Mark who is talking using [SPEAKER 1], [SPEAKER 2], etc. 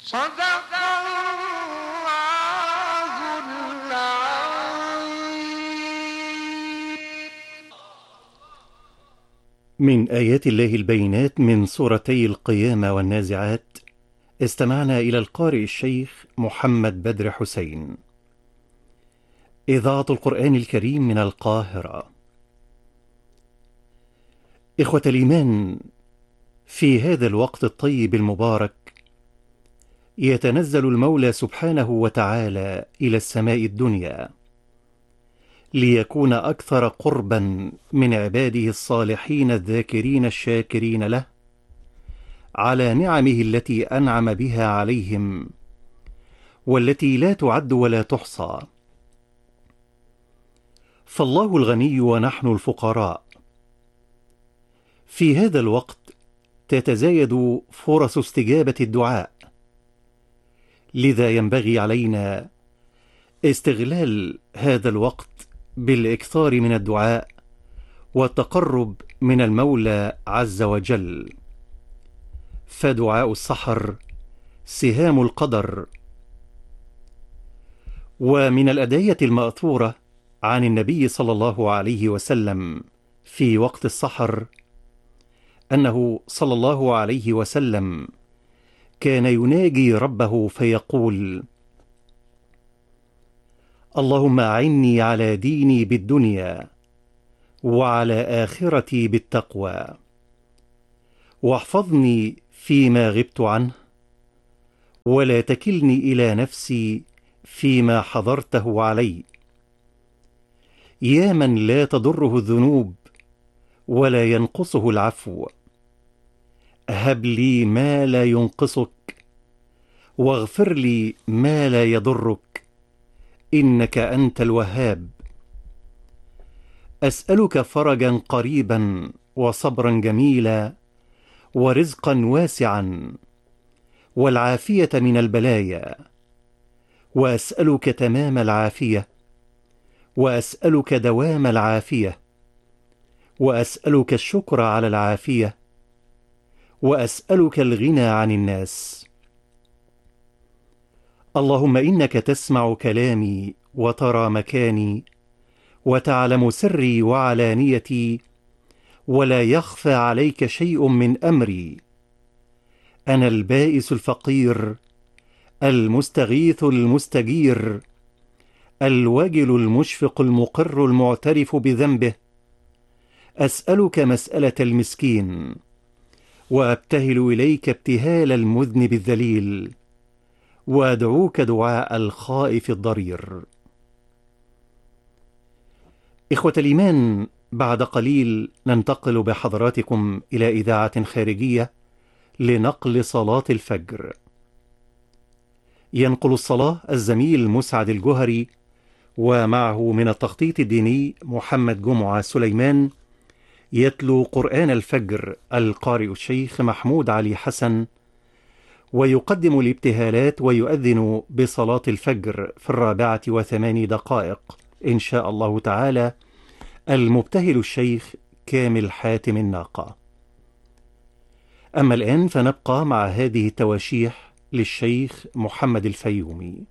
[SPEAKER 1] صدق الله العظيم.
[SPEAKER 2] من آيات الله البينات من سورتي القيامة والنازعات، استمعنا إلى القارئ الشيخ محمد بدر حسين. إذاعة القرآن الكريم من القاهرة. إخوة الإيمان، في هذا الوقت الطيب المبارك يتنزل المولى سبحانه وتعالى إلى السماء الدنيا ليكون أكثر قربا من عباده الصالحين الذاكرين الشاكرين له على نعمه التي أنعم بها عليهم والتي لا تعد ولا تحصى. فالله الغني ونحن الفقراء. في هذا الوقت تتزايد فرص استجابة الدعاء، لذا ينبغي علينا استغلال هذا الوقت بالإكثار من الدعاء والتقرب من المولى عز وجل، فدعاء السحر سهام القدر. ومن الأدعية المأثورة عن النبي صلى الله عليه وسلم في وقت السحر أنه صلى الله عليه وسلم كان يناجي ربه فيقول: اللهم أعني على ديني بالدنيا وعلى آخرتي بالتقوى، واحفظني فيما غبت عنه، ولا تكلني إلى نفسي فيما حضرته علي. يا من لا تضره الذنوب ولا ينقصه العفو، هب لي ما لا ينقصك، واغفر لي ما لا يضرك، إنك أنت الوهاب. أسألك فرجا قريبا وصبرا جميلا ورزقا واسعا والعافية من البلايا، وأسألك تمام العافية، وأسألك دوام العافية، وأسألك الشكر على العافية، وأسألك الغنى عن الناس. اللهم إنك تسمع كلامي وترى مكاني وتعلم سري وعلانيتي، ولا يخفى عليك شيء من أمري. أنا البائس الفقير، المستغيث المستجير، الوجل المشفق المقر المعترف بذنبه. أسألك مسألة المسكين، وأبتهل إليك ابتهال المذنب الذليل، وأدعوك دعاء الخائف الضرير. إخوة الإيمان، بعد قليل ننتقل بحضراتكم إلى إذاعة خارجية لنقل صلاة الفجر. ينقل الصلاة الزميل مسعد الجهري، ومعه من التخطيط الديني محمد جمعة سليمان. يتلو قرآن الفجر القارئ الشيخ محمود علي حسن، ويقدم الابتهالات ويؤذن بصلاة الفجر في 4:08 إن شاء الله تعالى المبتهل الشيخ كامل حاتم الناقة. أما الآن فنبقى مع هذه التواشيح للشيخ محمد الفيومي.